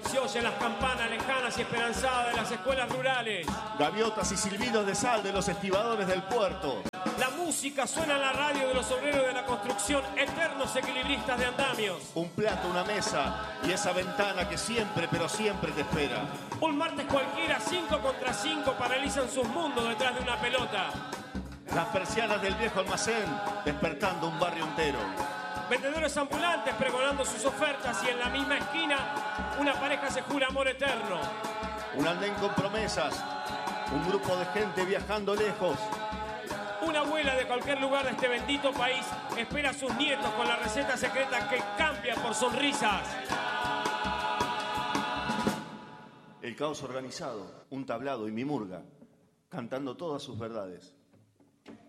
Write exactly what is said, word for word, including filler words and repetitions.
Se oyen las campanas lejanas y esperanzadas de las escuelas rurales. Gaviotas y silbidos de sal de los estibadores del puerto. La música suena en la radio de los obreros de la construcción, eternos equilibristas de andamios. Un plato, una mesa y esa ventana que siempre, pero siempre te espera. Un martes cualquiera, cinco contra cinco, paralizan sus mundos detrás de una pelota. Las persianas del viejo almacén despertando un barrio entero. Vendedores ambulantes pregonando sus ofertas y en la misma esquina una pareja se jura amor eterno. Un andén con promesas, un grupo de gente viajando lejos. Una abuela de cualquier lugar de este bendito país espera a sus nietos con la receta secreta que cambia por sonrisas. El caos organizado, un tablado y mi murga, cantando todas sus verdades.